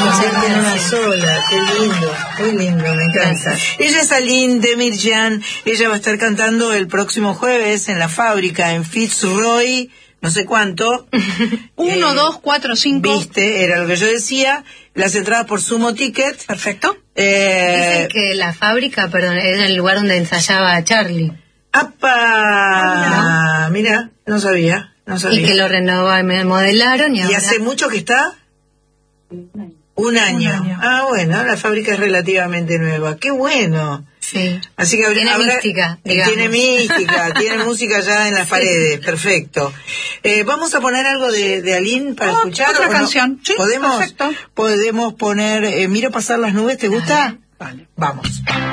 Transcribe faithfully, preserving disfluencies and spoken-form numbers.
en una sola, qué lindo, muy lindo, me encanta. Ella es Aline Demirjian, ella va a estar cantando el próximo jueves en La Fábrica, en Fitzroy, no sé cuánto. Uno, eh, dos, cuatro, cinco. Viste, era lo que yo decía. Las entradas por Sumo Ticket. Perfecto. Eh, Dicen que La Fábrica, perdón, era el lugar donde ensayaba Charlie. ¡Apa! Ah, no. Mira, no sabía, no sabía. Y que lo renovaron, me modelaron y, ¿Y ahora... hace mucho que está? Un año. Un año. Un año. Ah, bueno, la fábrica es relativamente nueva. ¡Qué bueno! Sí. Así que tiene habrá, mística, digamos. Tiene mística, tiene música ya en las sí. paredes, perfecto. Eh, vamos a poner algo de, de Aline para oh, escuchar. Otra canción, no? sí, ¿Podemos, perfecto. Podemos poner, eh, Miro pasar las nubes, ¿te gusta? Vale. Vamos.